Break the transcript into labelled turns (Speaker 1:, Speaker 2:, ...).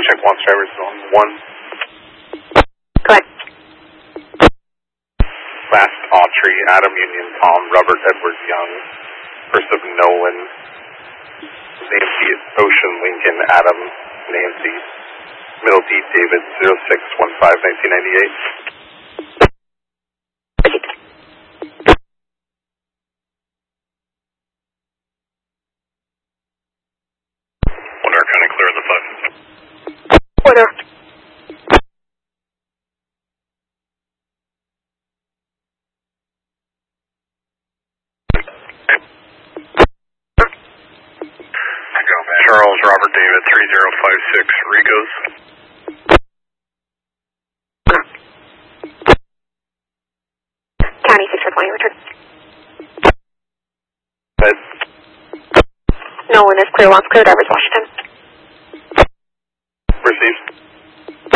Speaker 1: check wants drivers on 1.
Speaker 2: Go ahead.
Speaker 1: Last Autry, Adam Union, Tom, Robert, Edward Young. First of Nolan, Nancy, Ocean, Lincoln, Adam, Nancy. Middle D, David, 0615-1998.
Speaker 2: Order.
Speaker 1: Charles Robert David 3056 Rigos.
Speaker 2: County 620 return.
Speaker 1: Ed.
Speaker 2: Nolan is clear, wants clear drivers Washington.
Speaker 1: Received.